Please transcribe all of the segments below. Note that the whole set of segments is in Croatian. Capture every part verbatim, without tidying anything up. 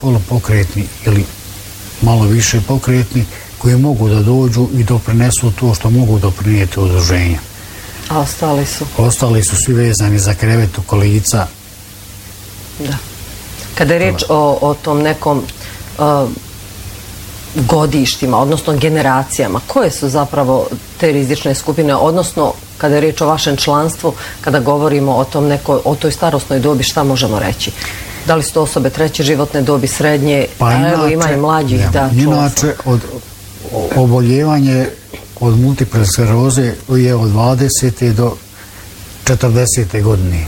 polupokretni ili malo više pokretni koji mogu da dođu i doprinesu to što mogu doprinijeti udruženja. A ostali su? Ostali su svi vezani za krevet u kolica. Da. Kada je reč o, o tom nekom uh, godištima, odnosno generacijama, koje su zapravo te rizične skupine, odnosno kada je reč o vašem članstvu, kada govorimo o, tom neko, o toj starosnoj dobi, šta možemo reći? Da li su to osobe treće životne dobi, srednje, pa inače, evo ima i mlađih, ne, da, inače, od, oboljevanje od multiple skleroze je od dvadesete do četrdesete godine.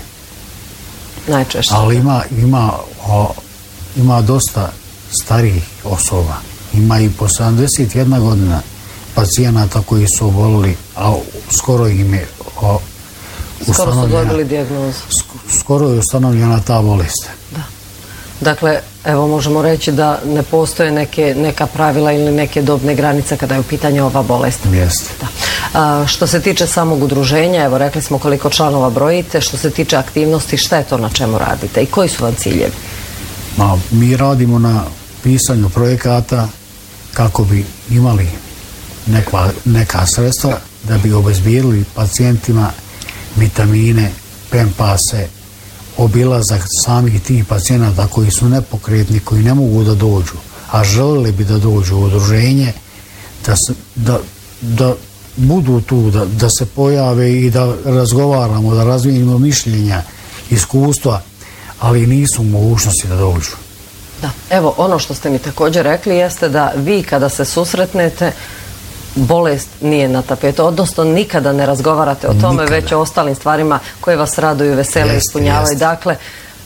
Najčešće. Ali ima, ima, o, ima dosta starijih osoba. Ima i po sedamdeset jedna godina pacijenata koji su obolili, a skoro im je o, skoro su dobili dijagnozu. Skoro je ustanovljena ta bolest. Da. Dakle, evo možemo reći da ne postoje neke, neka pravila ili neke dobne granice kada je u pitanju ova bolest. Jeste. Da. A, što se tiče samog udruženja, evo rekli smo koliko članova brojite, što se tiče aktivnosti, šta je to na čemu radite i koji su vam ciljevi? Ma, mi radimo na pisanju projekata kako bi imali neka, neka sredstva da bi obezbijedili pacijentima vitamine, pempase, obilazak samih tih pacijenata koji su nepokretni, koji ne mogu da dođu, a želeli bi da dođu u udruženje, da, se, da, da budu tu, da, da se pojave i da razgovaramo, da razvijenimo mišljenja, iskustva, ali nisu u mogućnosti da dođu. Da, evo ono što ste mi također rekli jeste da vi kada se susretnete bolest nije na tapetu, odnosno nikada ne razgovarate o tome, nikada. Već o ostalim stvarima koje vas raduju, vesele, jest, ispunjavaju. Jest. Dakle,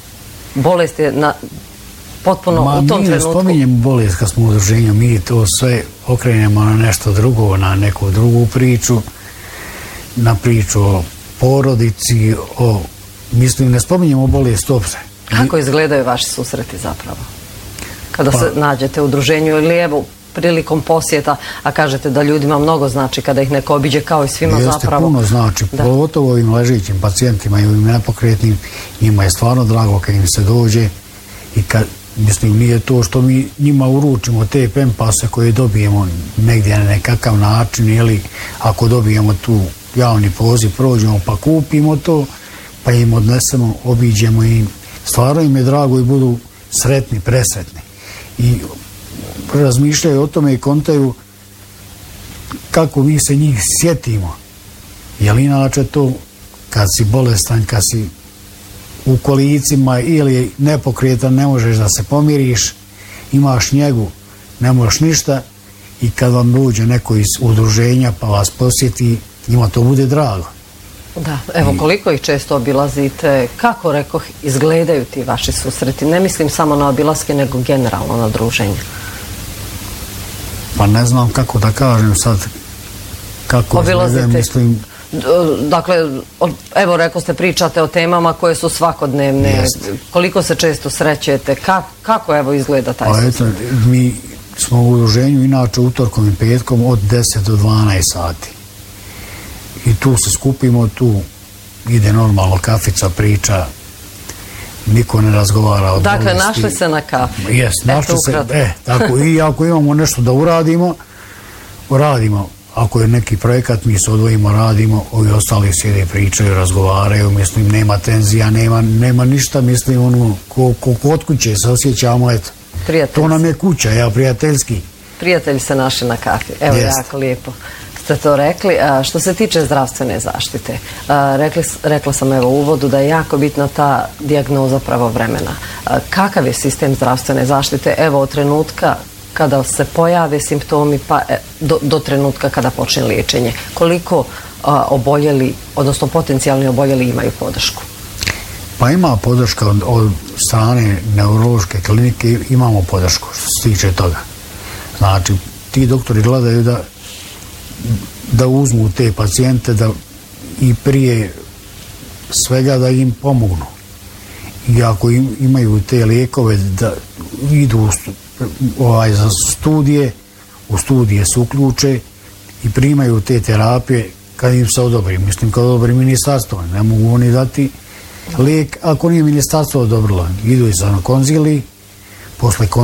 bolest je na, potpuno Ma, u tom mi trenutku... Mi ne spominjemo bolest kad smo u udruženju, mi to sve okrenemo na nešto drugo, na neku drugu priču, na priču o porodici, o... Mislim, ne spominjemo bolest uopšte. Kako izgledaju vaši susreti zapravo? Kada pa, se nađete u udruženju ili evo prilikom posjeta, a kažete da ljudima mnogo znači kada ih neko obiđe kao i svima jeste, zapravo. Jeste, puno znači, da. Pogotovo ovim ležićim pacijentima i ovim nepokretnim, njima je stvarno drago kad im se dođe i kad, mislim, nije to što mi njima uručimo te pempase koje dobijemo negdje na nekakav način ili ako dobijemo tu javni poziv, prođemo pa kupimo to, pa im odnesemo, obiđemo im. Stvarno im je drago i budu sretni, presretni. I razmišljaju o tome i kontaju kako mi se njih sjetimo. Jer inače to, kad si bolestan, kad si u kolicima ili nepokretan, ne možeš da se pomiriš, imaš njegu, ne možeš ništa i kad vam dođe neko iz udruženja pa vas posjeti, njima to bude drago. Da, evo koliko ih često obilazite, kako rekoh izgledaju ti vaši susreti? Ne mislim samo na obilaske, nego generalno na druženje. Pa ne znam kako da kažem sad, kako izgledaju, mislim... Dakle, evo rekao ste, pričate o temama koje su svakodnevne, jest. Koliko se često srećete, kako, kako evo izgleda taj pa susret? Eto, mi smo u udruženju inače utorkom i petkom od deset do dvanaest sati. I tu se skupimo, tu ide normalno kafica, priča, niko ne razgovara o dakle, bolesti. našli se na kafi. Jes, našli Eto, se, e, tako, i ako imamo nešto da uradimo, uradimo. Ako je neki projekat, mi se odvojimo, radimo, ovi ostali sjede, pričaju, razgovaraju, mislim, nema tenzija, nema, nema ništa, mislim, ono, ko, ko kod kuće se osjećamo, eto. To nam je kuća, ja, prijateljski. Prijatelji se našli na kafi, evo, jest. Jako lijepo ste to rekli. A, što se tiče zdravstvene zaštite, a, rekli, rekla sam evo u uvodu da je jako bitna ta dijagnoza pravovremena. A, kakav je sistem zdravstvene zaštite, evo od trenutka kada se pojave simptomi pa do, do trenutka kada počne liječenje? Koliko a, oboljeli, odnosno potencijalni oboljeli imaju podršku? Pa ima podrška od, od strane neurološke klinike, imamo podršku što se tiče toga. Znači, ti doktori gledaju da da uzmu te pacijente da i prije svega da im pomognu. I ako im, imaju te lijekove da idu u stu, ovaj, za studije, u studije se uključe i primaju te terapije kad im se odobri. Mislim, kad odobri ministarstvo, ne mogu oni dati lijek ako nije ministarstvo odobrilo. Idu i za konzili, posle konzili